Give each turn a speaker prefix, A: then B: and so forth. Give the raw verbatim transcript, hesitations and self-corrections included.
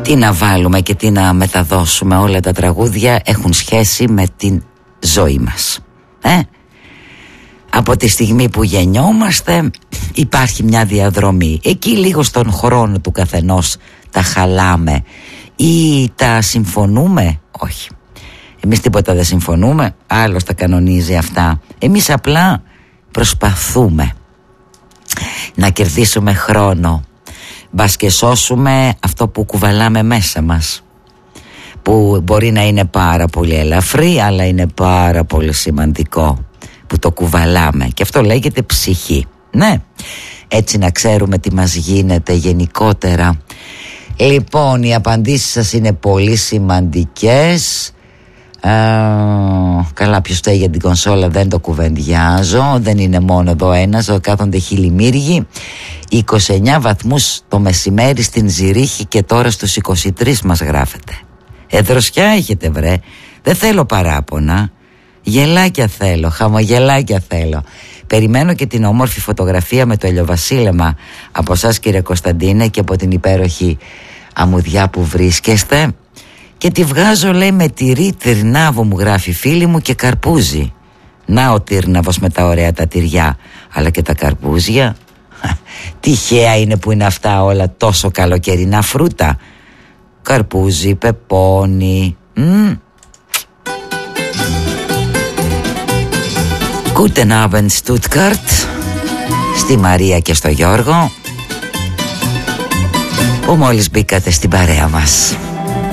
A: Τι να βάλουμε και τι να μεταδώσουμε, όλα τα τραγούδια έχουν σχέση με την ζωή μας. Ε? Από τη στιγμή που γεννιόμαστε υπάρχει μια διαδρομή. Εκεί λίγο στον χρόνο του καθενός τα χαλάμε ή τα συμφωνούμε. Όχι. Εμείς τίποτα δεν συμφωνούμε, άλλος τα κανονίζει αυτά. Εμείς απλά προσπαθούμε να κερδίσουμε χρόνο, μπας και σώσουμε αυτό που κουβαλάμε μέσα μας, που μπορεί να είναι πάρα πολύ ελαφρύ, αλλά είναι πάρα πολύ σημαντικό που το κουβαλάμε, και αυτό λέγεται ψυχή. Ναι, έτσι να ξέρουμε τι μας γίνεται γενικότερα. Λοιπόν, οι απαντήσεις σας είναι πολύ σημαντικές. Ε, καλά, ποιος φταίει για την κονσόλα δεν το κουβεντιάζω. Δεν είναι μόνο εδώ ένας, εδώ κάθονται χιλιμύργοι. είκοσι εννιά βαθμούς το μεσημέρι στην Ζηρίχη και τώρα στους είκοσι τρεις μας γράφετε. Ε, δροσιά έχετε βρε. Δεν θέλω παράπονα. Γελάκια θέλω, χαμογελάκια θέλω. Περιμένω και την όμορφη φωτογραφία με το ηλιοβασίλεμα από εσάς κύριε Κωνσταντίνε και από την υπέροχη αμμουδιά που βρίσκεστε. Και τη βγάζω, λέει, με τυρί τυρνάβο, μου γράφει φίλη μου, και καρπούζι. Να ο τυρναβος με τα ωραία τα τυριά, αλλά και τα καρπούζια. Τυχαία είναι που είναι αυτά όλα τόσο καλοκαιρινά φρούτα. Καρπούζι, πεπόνι. Mm. Guten Abend Stuttgart. Στη Μαρία και στο Γιώργο που μόλις μπήκατε στην παρέα μας.